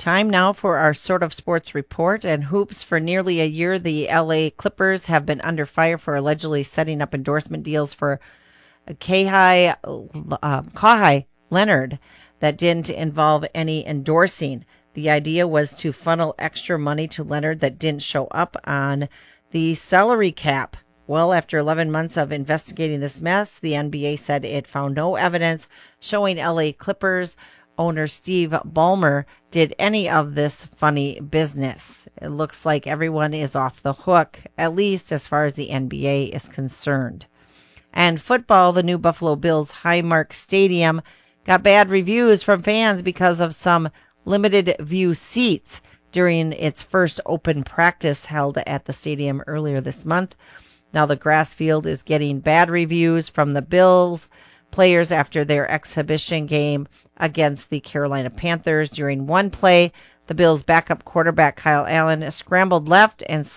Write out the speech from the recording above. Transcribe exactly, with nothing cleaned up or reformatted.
Time now for our Sort of Sports report. And hoops, for nearly a year, the L A Clippers have been under fire for allegedly setting up endorsement deals for Kawhi, uh, Kawhi Leonard that didn't involve any endorsing. The idea was to funnel extra money to Leonard that didn't show up on the salary cap. Well, after eleven months of investigating this mess, the N B A said it found no evidence showing L A Clippers owner Steve Ballmer did any of this funny business. It looks like everyone is off the hook, at least as far as the N B A is concerned. And football, the new Buffalo Bills Highmark Stadium got bad reviews from fans because of some limited view seats during its first open practice held at the stadium earlier this month. Now the grass field is getting bad reviews from the Bills players after their exhibition game against the Carolina Panthers. During one play, the Bills' backup quarterback Kyle Allen scrambled left and